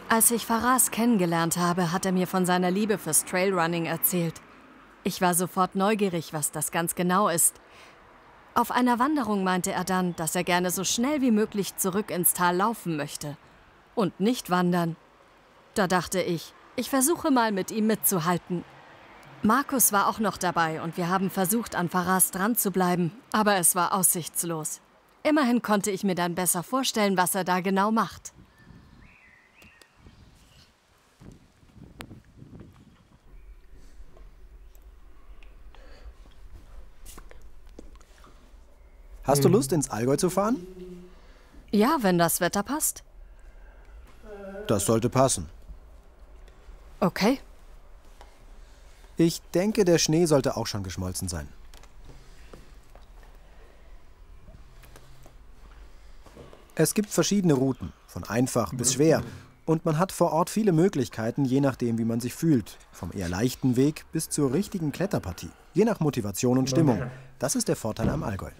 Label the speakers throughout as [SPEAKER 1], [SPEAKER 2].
[SPEAKER 1] Als ich Faraz kennengelernt habe, hat er mir von seiner Liebe fürs Trailrunning erzählt. Ich war sofort neugierig, was das ganz genau ist. Auf einer Wanderung meinte er dann, dass er gerne so schnell wie möglich zurück ins Tal laufen möchte. Und nicht wandern. Da dachte ich, ich versuche mal mit ihm mitzuhalten. Markus war auch noch dabei und wir haben versucht, an Faraz dran zu bleiben, aber es war aussichtslos. Immerhin konnte ich mir dann besser vorstellen, was er da genau macht.
[SPEAKER 2] Hast du Lust, ins Allgäu zu fahren?
[SPEAKER 1] Ja, wenn das Wetter passt.
[SPEAKER 2] Das sollte passen.
[SPEAKER 1] Okay.
[SPEAKER 2] Ich denke, der Schnee sollte auch schon geschmolzen sein. Es gibt verschiedene Routen, von einfach bis schwer. Und man hat vor Ort viele Möglichkeiten, je nachdem, wie man sich fühlt. Vom eher leichten Weg bis zur richtigen Kletterpartie. Je nach Motivation und Stimmung. Das ist der Vorteil am Allgäu.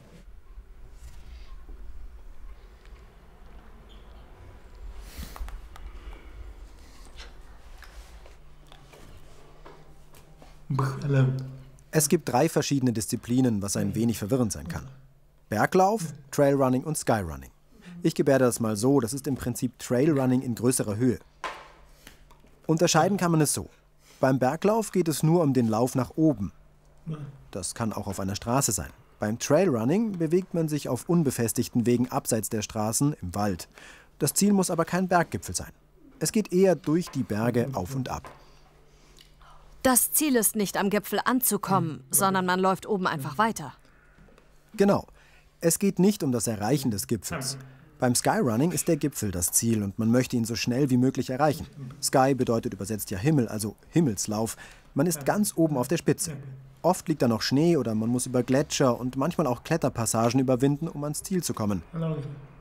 [SPEAKER 2] Es gibt 3 verschiedene Disziplinen, was ein wenig verwirrend sein kann. Berglauf, Trailrunning und Skyrunning. Ich gebärde das mal so, das ist im Prinzip Trailrunning in größerer Höhe. Unterscheiden kann man es so. Beim Berglauf geht es nur um den Lauf nach oben. Das kann auch auf einer Straße sein. Beim Trailrunning bewegt man sich auf unbefestigten Wegen abseits der Straßen im Wald. Das Ziel muss aber kein Berggipfel sein. Es geht eher durch die Berge auf und ab.
[SPEAKER 1] Das Ziel ist nicht am Gipfel anzukommen, sondern man läuft oben einfach weiter.
[SPEAKER 2] Genau. Es geht nicht um das Erreichen des Gipfels. Beim Skyrunning ist der Gipfel das Ziel und man möchte ihn so schnell wie möglich erreichen. Sky bedeutet übersetzt ja Himmel, also Himmelslauf. Man ist ganz oben auf der Spitze. Oft liegt da noch Schnee oder man muss über Gletscher und manchmal auch Kletterpassagen überwinden, um ans Ziel zu kommen.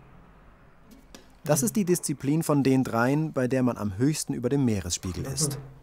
[SPEAKER 2] Das ist die Disziplin von den 3, bei der man am höchsten über dem Meeresspiegel ist.